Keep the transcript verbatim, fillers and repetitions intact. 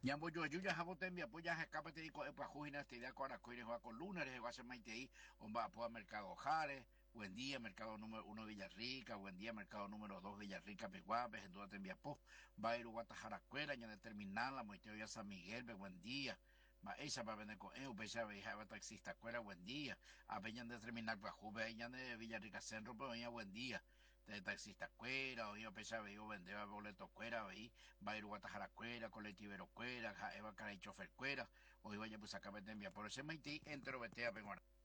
Nyambo yo yuya habo tembia pues ya escapa te dico epa jujina este día con coires va con lunares va a ser maite ahí va a poder mercado Jare buen día mercado número uno Villarrica buen día mercado número dos Villarrica Peguapes en duda tembia po va a ir Guatajaracuela ya de terminal la moiteo ya San Miguel buen día va esa va a vender con eu pesa veja va taxista cuela buen día a peñan de terminal pa jube ya de Villarrica Centro pero ya buen día de taxista cuera o yo pesa veo vender boleto cuera ahí va a ir Guatajara cuera, colectivero cuera, Eva cara y chofer cuera, o iba ya pues acá de enviar por ese maití, entero vete a peguar.